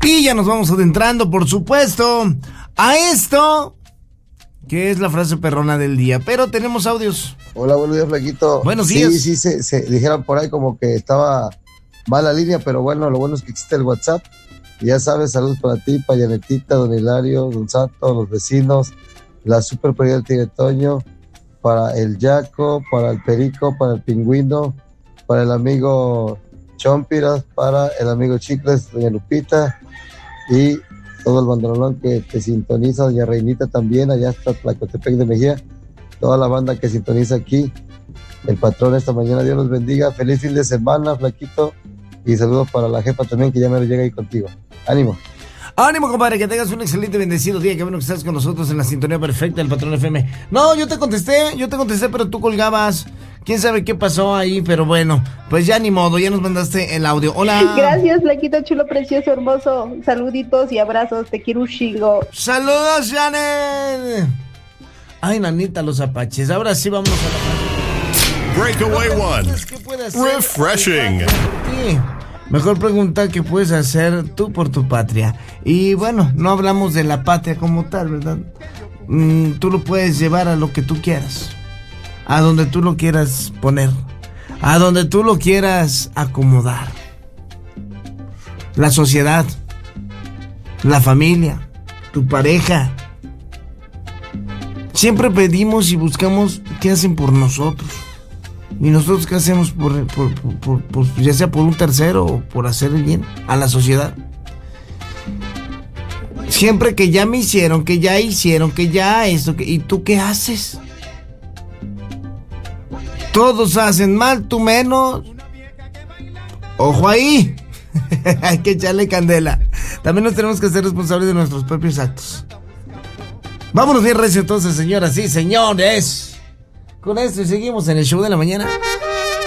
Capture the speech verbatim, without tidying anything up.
Y ya nos vamos adentrando, por supuesto, a esto, que es la frase perrona del día. Pero tenemos audios. Hola, buenos días, Flaquito. Buenos días. Sí, sí, se, se dijeron por ahí como que estaba mala línea, pero bueno, lo bueno es que existe el WhatsApp. Y ya sabes, saludos para ti, para Janetita, don Hilario, don Santo, los vecinos, la super prioridad del Tigre Toño, para el Yaco, para el Perico, para el Pingüino, para el amigo Chompiras, para el amigo Chicles, doña Lupita, y todo el bandolón que te sintoniza, doña Reinita también, allá está Tlacotepec de Mejía, toda la banda que sintoniza aquí, el patrón esta mañana, Dios los bendiga, feliz fin de semana, Flaquito, y saludos para la jefa también, que ya me lo llega ahí contigo. Ánimo. Ánimo, compadre, que tengas un excelente, bendecido día. Qué bueno que estás con nosotros en la sintonía perfecta del Patrón F M. No, yo te contesté, yo te contesté, pero tú colgabas. Quién sabe qué pasó ahí, pero bueno, pues ya ni modo, ya nos mandaste el audio. Hola. Gracias, Flaquito, chulo, precioso, hermoso. Saluditos y abrazos, te quiero un chingo. Saludos, Janet. Ay, nanita, los apaches. Ahora sí vamos a la... Breakaway One. Refreshing. Mejor pregunta qué puedes hacer tú por tu patria. Y bueno, no hablamos de la patria como tal, ¿verdad? Mm, tú lo puedes llevar a lo que tú quieras, a donde tú lo quieras poner, a donde tú lo quieras acomodar. La sociedad, la familia, tu pareja. Siempre pedimos y buscamos qué hacen por nosotros. ¿Y nosotros qué hacemos por, por, por, por, por ya sea por un tercero o por hacer el bien a la sociedad? Siempre que ya me hicieron, que ya hicieron, que ya esto, que, ¿y tú qué haces? Todos hacen mal, tú menos. Ojo ahí. Hay que echarle candela. También nos tenemos que ser responsables de nuestros propios actos. Vámonos bien recio entonces, señoras y señores. Con esto y seguimos en el show de la mañana.